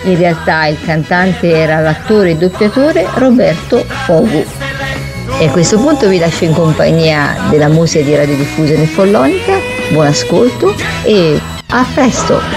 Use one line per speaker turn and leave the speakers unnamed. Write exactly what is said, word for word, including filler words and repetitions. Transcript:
In realtà il cantante era l'attore e doppiatore Roberto Fogu. E a questo punto vi lascio in compagnia della musica di Radiodiffusione Follonica. Buon ascolto e a presto!